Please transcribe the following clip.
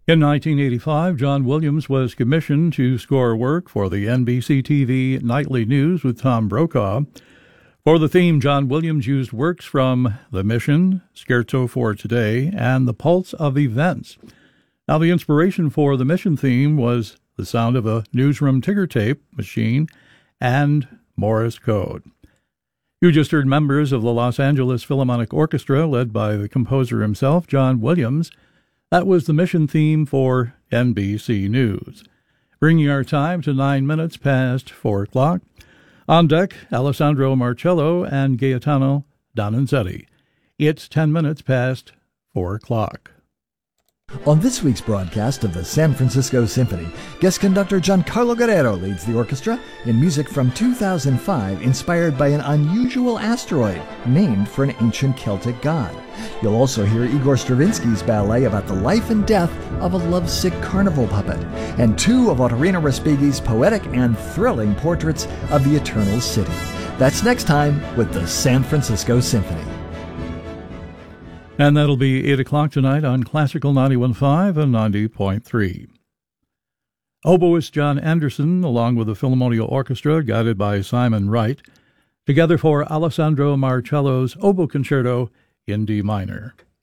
In 1985, John Williams was commissioned to score work for the NBC TV Nightly News with Tom Brokaw. For the theme, John Williams used works from The Mission, Scherzo for Today, and The Pulse of Events. Now, the inspiration for the Mission theme was the sound of a newsroom ticker tape machine and Morse code. You just heard members of the Los Angeles Philharmonic Orchestra, led by the composer himself, John Williams. That was the Mission theme for NBC News. Bringing our time to 9 minutes past 4 o'clock. On deck, Alessandro Marcello and Gaetano Donizetti. It's 10 minutes past 4 o'clock. On this week's broadcast of the San Francisco Symphony, guest conductor Giancarlo Guerrero leads the orchestra in music from 2005 inspired by an unusual asteroid named for an ancient Celtic god. You'll also hear Igor Stravinsky's ballet about the life and death of a lovesick carnival puppet, and two of Ottorino Respighi's poetic and thrilling portraits of the Eternal City. That's next time with the San Francisco Symphony. And that'll be 8 o'clock tonight on Classical 91.5 and 90.3. Oboist John Anderson, along with the Philharmonic Orchestra, guided by Simon Wright, together for Alessandro Marcello's Oboe Concerto in D minor.